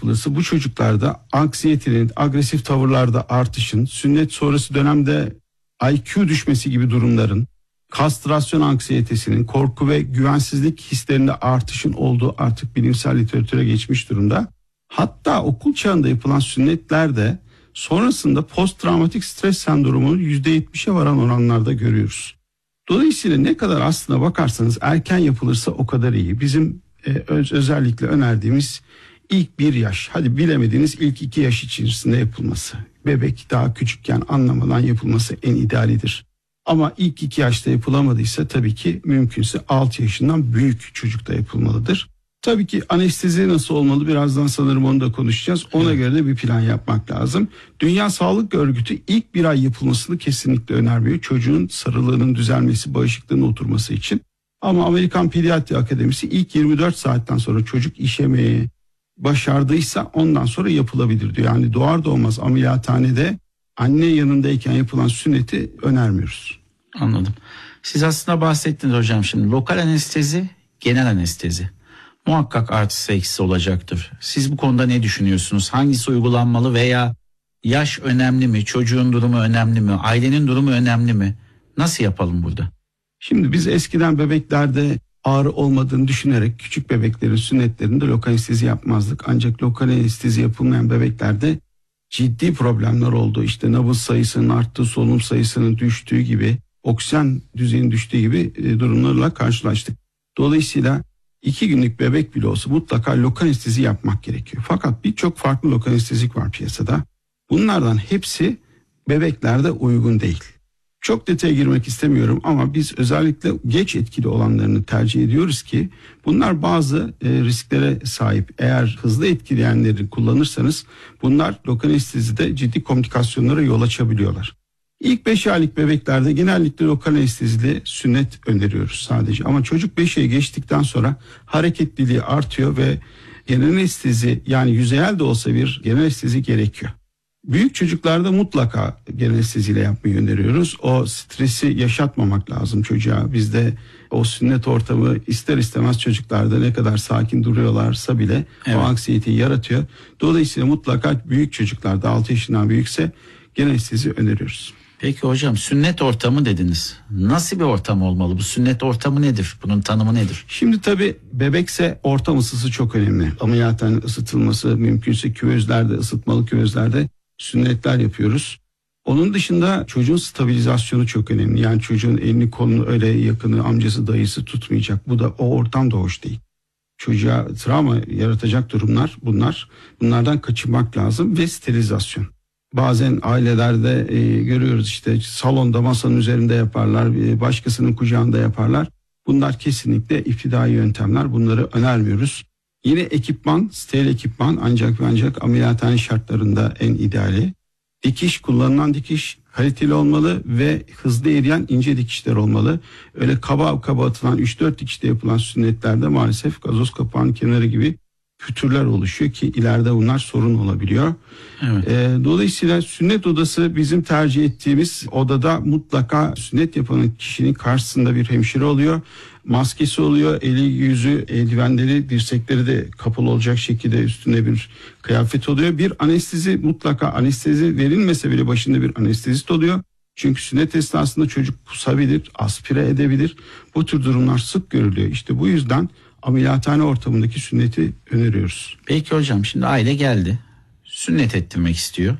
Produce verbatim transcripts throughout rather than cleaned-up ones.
yapılırsa bu çocuklarda anksiyetenin, agresif tavırlarda artışın, sünnet sonrası dönemde I Q düşmesi gibi durumların, kastrasyon anksiyetesinin, korku ve güvensizlik hislerinde artışın olduğu artık bilimsel literatüre geçmiş durumda. Hatta okul çağında yapılan sünnetlerde sonrasında post travmatik stres sendromunu yüzde yetmişe varan oranlarda görüyoruz. Dolayısıyla ne kadar aslına bakarsanız erken yapılırsa o kadar iyi. Bizim e, öz, özellikle önerdiğimiz ilk bir yaş, hadi bilemediğiniz ilk iki yaş içerisinde yapılması. Bebek daha küçükken anlamadan yapılması en idealidir. Ama ilk iki yaşta yapılamadıysa tabii ki mümkünse altı yaşından büyük çocukta yapılmalıdır. Tabii ki anestezi nasıl olmalı, birazdan sanırım onu da konuşacağız. Ona evet. göre de bir plan yapmak lazım. Dünya Sağlık Örgütü ilk bir ay yapılmasını kesinlikle önermiyor. Çocuğun sarılığının düzelmesi, bağışıklığının oturması için. Ama Amerikan Pediatri Akademisi ilk yirmi dört saatten sonra çocuk işemeyi başardıysa ondan sonra yapılabilir diyor. Yani doğar doğmaz ameliyathanede anne yanındayken yapılan sünneti önermiyoruz. Anladım. Siz aslında bahsettiniz hocam şimdi. Lokal anestezi, genel anestezi. Muhakkak artısı eksisi olacaktır. Siz bu konuda ne düşünüyorsunuz? Hangisi uygulanmalı veya yaş önemli mi? Çocuğun durumu önemli mi? Ailenin durumu önemli mi? Nasıl yapalım burada? Şimdi biz eskiden bebeklerde ağrı olmadığını düşünerek küçük bebeklerin sünnetlerinde lokal anestezi yapmazdık. Ancak lokal anestezi yapılmayan bebeklerde ciddi problemler oldu. İşte nabız sayısının arttığı, solunum sayısının düştüğü gibi, oksijen düzeyinin düştüğü gibi durumlarla karşılaştık. Dolayısıyla iki günlük bebek bile olsa mutlaka lokal anestezi yapmak gerekiyor. Fakat birçok farklı lokal anestezik var piyasada. Bunlardan hepsi bebeklerde uygun değil. Çok detaya girmek istemiyorum ama biz özellikle geç etkili olanlarını tercih ediyoruz ki bunlar bazı e, risklere sahip. Eğer hızlı etkileyenleri kullanırsanız bunlar lokal anestezide ciddi komplikasyonlara yol açabiliyorlar. İlk beş aylık bebeklerde genellikle lokal anestezili sünnet öneriyoruz sadece. Ama çocuk beş ay geçtikten sonra hareketliliği artıyor ve genel anestezi, yani yüzeyel de olsa bir genel anestezi gerekiyor. Büyük çocuklarda mutlaka genel anesteziyle yapmayı öneriyoruz. O stresi yaşatmamak lazım çocuğa. Bizde o sünnet ortamı ister istemez çocuklarda ne kadar sakin duruyorlarsa bile evet. o anksiyeteyi yaratıyor. Dolayısıyla mutlaka büyük çocuklarda altı yaşından büyükse genel anestezi öneriyoruz. Peki hocam, sünnet ortamı dediniz. Nasıl bir ortam olmalı? Bu sünnet ortamı nedir? Bunun tanımı nedir? Şimdi tabii bebekse ortam ısısı çok önemli. Ameliyathanede ısıtılması, mümkünse küvezlerde, ısıtmalı küvezlerde sünnetler yapıyoruz. Onun dışında çocuğun stabilizasyonu çok önemli. Yani çocuğun elini kolunu öyle yakını, amcası, dayısı tutmayacak. Bu da o ortam da hoş değil. Çocuğa travma yaratacak durumlar bunlar. Bunlardan kaçınmak lazım ve sterilizasyon. Bazen ailelerde e, görüyoruz işte salonda masanın üzerinde yaparlar, e, başkasının kucağında yaparlar. Bunlar kesinlikle iptidai yöntemler. Bunları önermiyoruz. Yine ekipman, steril ekipman ancak ve ancak ameliyathane şartlarında en ideali. Dikiş, kullanılan dikiş kaliteli olmalı ve hızlı eriyen ince dikişler olmalı. Öyle kaba kaba atılan üç dört dikişte yapılan sünnetlerde maalesef gazoz kapağının kenarı gibi pütürler oluşuyor ki ileride bunlar sorun olabiliyor. Evet. E, dolayısıyla sünnet odası bizim tercih ettiğimiz odada mutlaka sünnet yapan kişinin karşısında bir hemşire oluyor. Maskesi oluyor, eli yüzü, eldivenleri, dirsekleri de kapalı olacak şekilde üstünde bir kıyafet oluyor. Bir anestezi, mutlaka anestezi verilmese bile başında bir anestezist oluyor. Çünkü sünnet esnasında çocuk kusabilir, aspire edebilir. Bu tür durumlar sık görülüyor. İşte bu yüzden ameliyathane ortamındaki sünneti öneriyoruz. Peki hocam, şimdi aile geldi, sünnet ettirmek istiyor.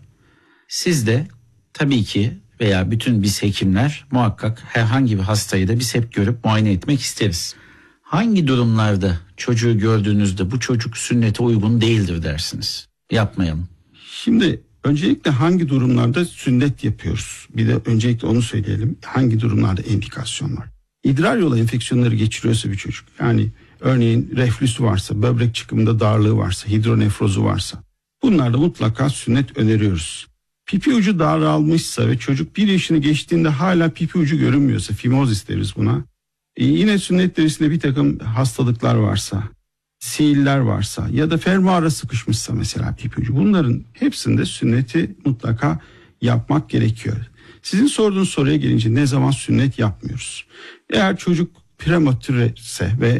Siz de tabii ki veya bütün biz hekimler muhakkak herhangi bir hastayı da biz hep görüp muayene etmek isteriz. Hangi durumlarda çocuğu gördüğünüzde bu çocuk sünnete uygun değildir dersiniz? Yapmayalım. Şimdi öncelikle hangi durumlarda sünnet yapıyoruz? Bir de öncelikle onu söyleyelim. Hangi durumlarda indikasyon var? İdrar yolu enfeksiyonları geçiriyorsa bir çocuk, yani örneğin reflüsü varsa, böbrek çıkımında darlığı varsa, hidronefrozu varsa, bunlarda mutlaka sünnet öneriyoruz. Pipi ucu daralmışsa ve çocuk bir yaşını geçtiğinde hala pipi ucu görünmüyorsa, fimozis deriz buna. E yine sünnet derisinde bir takım hastalıklar varsa, siiller varsa ya da fermuara sıkışmışsa mesela pipi ucu, bunların hepsinde sünneti mutlaka yapmak gerekiyor. Sizin sorduğunuz soruya gelince ne zaman sünnet yapmıyoruz? Eğer çocuk prematürse ve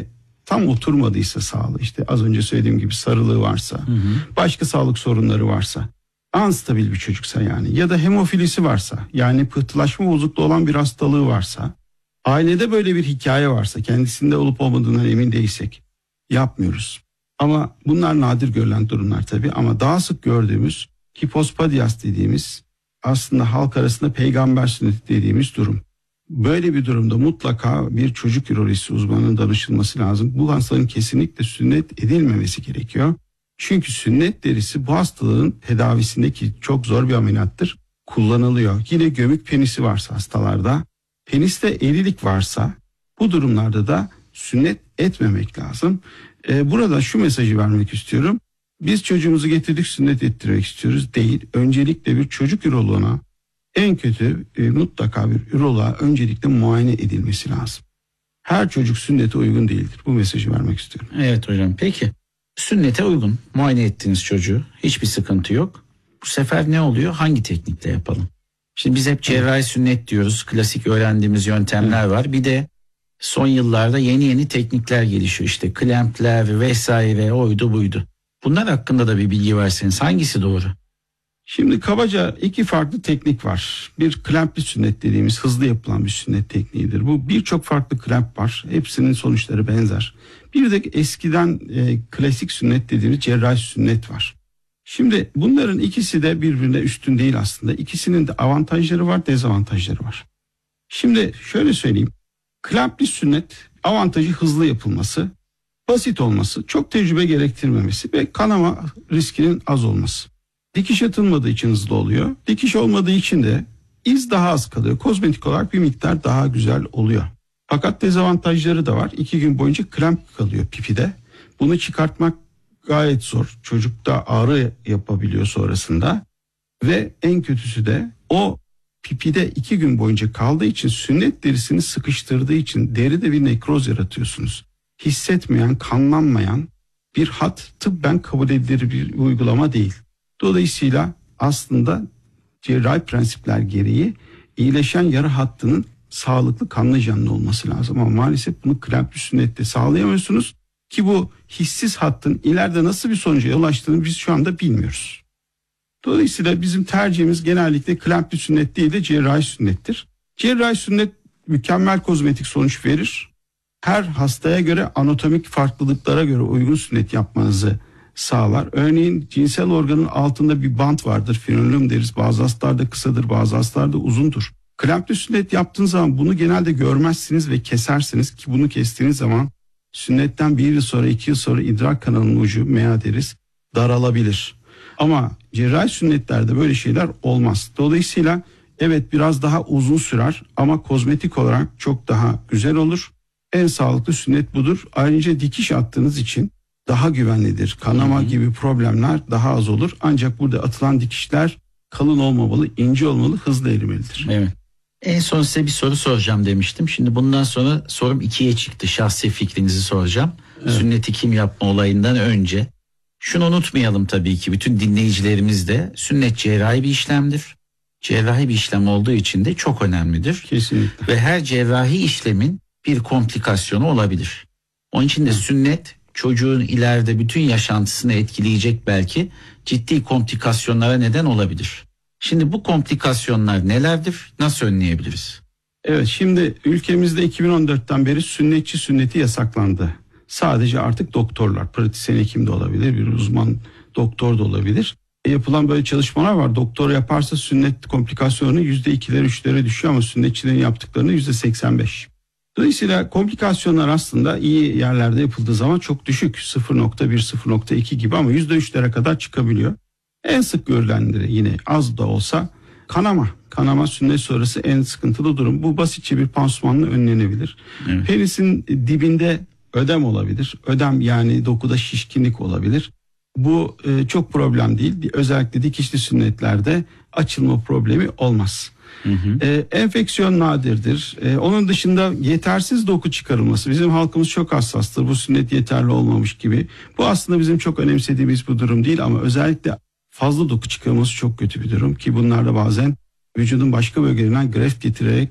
tam oturmadıysa sağlığı, işte az önce söylediğim gibi sarılığı varsa, hı hı. başka sağlık sorunları varsa, anstabil bir çocuksa yani, ya da hemofilisi varsa, yani pıhtılaşma bozukluğu olan bir hastalığı varsa, ailede böyle bir hikaye varsa, kendisinde olup olmadığından emin değilsek yapmıyoruz. Ama bunlar nadir görülen durumlar tabii, ama daha sık gördüğümüz hipospadias dediğimiz, aslında halk arasında peygamber sünneti dediğimiz durum. Böyle bir durumda mutlaka bir çocuk ürolojisi uzmanının danışılması lazım. Bu hastanın kesinlikle sünnet edilmemesi gerekiyor. Çünkü sünnet derisi bu hastalığın tedavisindeki çok zor bir ameliyattır. Kullanılıyor. Yine gömük penisi varsa hastalarda, peniste eğrilik varsa bu durumlarda da sünnet etmemek lazım. Ee, burada şu mesajı vermek istiyorum. Biz çocuğumuzu getirdik, sünnet ettirmek istiyoruz değil. Öncelikle bir çocuk üroloğuna, en kötü e, mutlaka bir üroloğa öncelikle muayene edilmesi lazım. Her çocuk sünnete uygun değildir. Bu mesajı vermek istiyorum. Evet hocam, peki sünnete uygun muayene ettiğiniz çocuğu, hiçbir sıkıntı yok. Bu sefer ne oluyor? Hangi teknikle yapalım? Şimdi biz hep cerrahi sünnet diyoruz. Klasik öğrendiğimiz yöntemler evet. var. Bir de son yıllarda yeni yeni teknikler gelişiyor. İşte klempler vesaire, oydu buydu. Bunlar hakkında da bir bilgi verseniz, hangisi doğru? Şimdi kabaca iki farklı teknik var. Bir klempli sünnet dediğimiz hızlı yapılan bir sünnet tekniğidir. Bu birçok farklı klemp var. Hepsinin sonuçları benzer. Bir de eskiden e, klasik sünnet dediğimiz cerrahi sünnet var. Şimdi bunların ikisi de birbirine üstün değil aslında. İkisinin de avantajları var, dezavantajları var. Şimdi şöyle söyleyeyim. Klempli sünnet avantajı hızlı yapılması, basit olması, çok tecrübe gerektirmemesi ve kanama riskinin az olması. Dikiş atılmadığı için hızlı oluyor. Dikiş olmadığı için de iz daha az kalıyor. Kozmetik olarak bir miktar daha güzel oluyor. Fakat dezavantajları da var. İki gün boyunca kramp kalıyor pipide. Bunu çıkartmak gayet zor. Çocukta ağrı yapabiliyor sonrasında. Ve en kötüsü de o pipide iki gün boyunca kaldığı için, sünnet derisini sıkıştırdığı için deride bir nekroz yaratıyorsunuz. Hissetmeyen, kanlanmayan bir hat tıbben kabul edilir bir uygulama değil. Dolayısıyla aslında cerrahi prensipler gereği iyileşen yara hattının sağlıklı, kanlı canlı olması lazım. Ama maalesef bunu klempli sünnette sağlayamıyorsunuz ki bu hissiz hattın ileride nasıl bir sonuca yol açtığını biz şu anda bilmiyoruz. Dolayısıyla bizim tercihimiz genellikle klempli sünnet değil de cerrahi sünnettir. Cerrahi sünnet mükemmel kozmetik sonuç verir. Her hastaya göre, anatomik farklılıklara göre uygun sünnet yapmanızı sağlar. Örneğin cinsel organın altında bir bant vardır, frenulum deriz. Bazı hastalarda kısadır, bazı hastalarda uzundur. Klempli sünnet yaptığınız zaman bunu genelde görmezsiniz ve kesersiniz ki bunu kestiğiniz zaman sünnetten bir yıl sonra, iki yıl sonra idrar kanalının ucu, mea deriz, daralabilir. Ama cerrahi sünnetlerde böyle şeyler olmaz. Dolayısıyla evet biraz daha uzun sürer ama kozmetik olarak çok daha güzel olur. En sağlıklı sünnet budur. Ayrıca dikiş attığınız için daha güvenlidir. Kanama hı hı. gibi problemler daha az olur. Ancak burada atılan dikişler kalın olmamalı, ince olmalı, hızlı erimelidir. Evet. En son size bir soru soracağım demiştim. Şimdi bundan sonra sorum ikiye çıktı. Şahsi fikrinizi soracağım. Evet. Sünneti kim yapma olayından önce. Şunu unutmayalım tabii ki, bütün dinleyicilerimiz de, sünnet cerrahi bir işlemdir. Cerrahi bir işlem olduğu için de çok önemlidir. Kesinlikle. Ve her cerrahi işlemin bir komplikasyonu olabilir. Onun için de sünnet çocuğun ileride bütün yaşantısını etkileyecek belki ciddi komplikasyonlara neden olabilir. Şimdi bu komplikasyonlar nelerdir? Nasıl önleyebiliriz? Evet, şimdi ülkemizde iki bin on dörtten beri sünnetçi sünneti yasaklandı. Sadece artık doktorlar, pratisyen hekim de olabilir, bir uzman doktor da olabilir. E, yapılan böyle çalışmalar var. Doktor yaparsa sünnet komplikasyonu yüzde ikilere üçlere düşüyor ama sünnetçilerin yaptıklarını yüzde seksen beş. Dolayısıyla komplikasyonlar aslında iyi yerlerde yapıldığı zaman çok düşük, sıfır nokta bir sıfır nokta iki gibi, ama yüzde üçlere kadar çıkabiliyor. En sık görülenleri yine az da olsa kanama. Kanama sünnet sonrası en sıkıntılı durum. Bu basitçe bir pansumanla önlenebilir. Evet. Penisin dibinde ödem olabilir. Ödem yani dokuda şişkinlik olabilir. Bu e, çok problem değil. Özellikle dikişli sünnetlerde açılma problemi olmaz. Hı hı. E, enfeksiyon nadirdir. E, onun dışında yetersiz doku çıkarılması. Bizim halkımız çok hassastır. Bu sünnet yeterli olmamış gibi. Bu aslında bizim çok önemsediğimiz bu durum değil ama özellikle fazla doku çıkarılması çok kötü bir durum ki bunlarda bazen vücudun başka bölgelerinden greft getirerek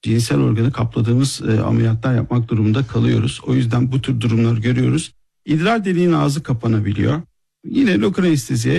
cinsel organı kapladığımız e, ameliyatlar yapmak durumunda kalıyoruz. O yüzden bu tür durumları görüyoruz. İdrar deliğinin ağzı kapanabiliyor. Yine lokal anesteziye